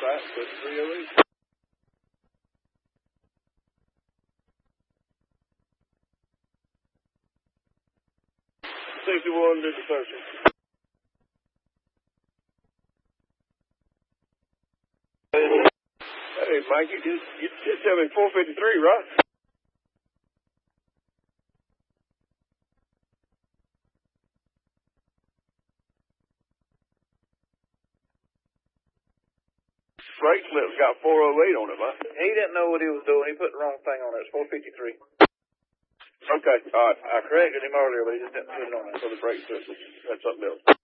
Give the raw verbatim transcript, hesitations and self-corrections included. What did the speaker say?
that, but three oh eight. Sixty-one did the searching. Hey, Mike, you just you just tell me four fifty-three, right? Brake slip's got four oh eight on it, man. He didn't know what he was doing. He put the wrong thing on it. It's four fifty-three. Okay, all right. I corrected him earlier, but he just didn't put it on it. So the brake slip, that's something else.